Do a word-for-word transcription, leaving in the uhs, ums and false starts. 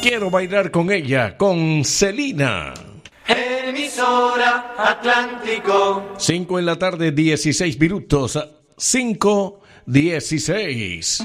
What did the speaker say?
Quiero bailar con ella, con Celina. Emisora Atlántico. cinco en la tarde, dieciséis minutos. cinco dieciséis.